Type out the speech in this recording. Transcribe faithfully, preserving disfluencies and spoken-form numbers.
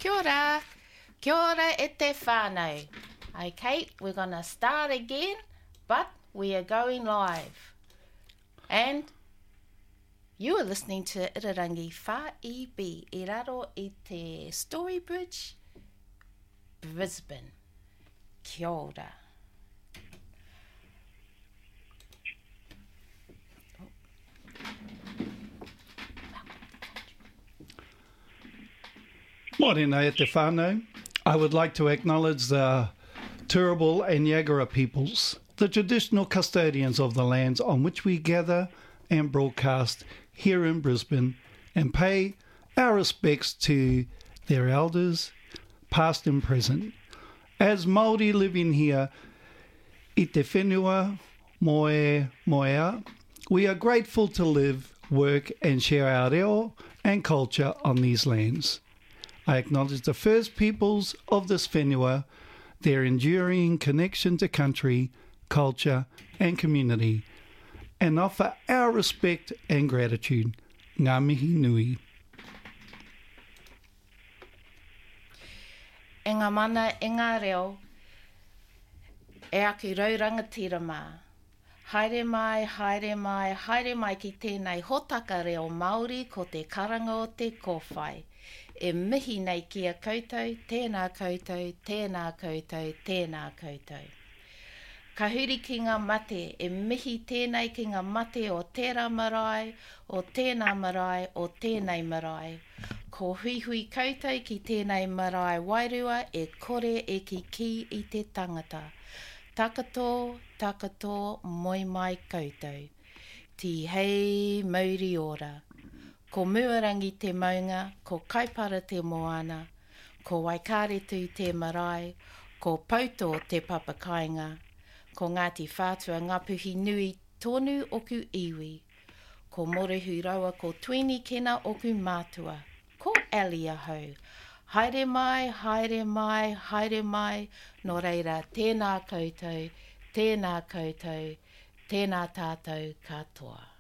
Kia ora. Kia ora e te whānau. Okay, we're going to start again, but we are going live. And you are listening to Irarangi Wha-i-B, i raro i te Storybridge, Brisbane. Kia ora. Morena e te whānau. I would like to acknowledge the Turrbal and Yagara peoples, the traditional custodians of the lands on which we gather and broadcast here in Brisbane, and pay our respects to their elders, past and present. As Māori living here i te whenua moe moea, we are grateful to live, work and share our reo and culture on these lands. I acknowledge the first peoples of this whenua, their enduring connection to country, culture and community, and offer our respect and gratitude. Ngā mihi nui. E ngā mana, e ngā reo, e aku raurangatira mā. Haere mai, haere mai, haere mai ki tēnei hotaka reo Māori ko te karanga o te kōwhai. E mihi nei ki a koutou, tēnā koutou, tēnā koutou, tēnā koutou. Ka huri ki ngā mate, e mihi tēnei ki ngā mate o tērā marae, o tēnā marae, o tēnei marae. Ko hui hui koutou ki tēnei marae wairua, e kore e ki ki i te tangata. Takato, takato, moi mai koutou. Ti hei mauri ora. Ko muarangi te maunga, ko kaipara te moana, ko waikāretu te marae, ko pauto te papakainga, ko Ngāti Whātua Ngapuhi Nui tonu oku iwi, ko morehu rawa ko tuini kena oku mātua, ko alia hau. Haere mai, haere mai, haere mai, no reira tēnā koutou, tēnā koutou, tēnā tātou katoa.